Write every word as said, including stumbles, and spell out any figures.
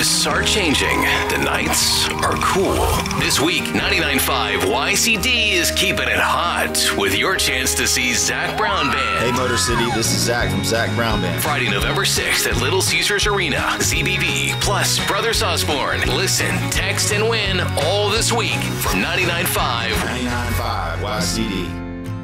times are changing. The nights are cool. This week, ninety-nine point five Y C D is keeping it hot with your chance to see Zac Brown Band. Hey, Motor City, this is Zach from Zac Brown Band. Friday, November sixth at Little Caesars Arena. Z B B plus Brothers Osborne. Listen, text, and win all this week from ninety-nine point five ninety-nine point five Y C D.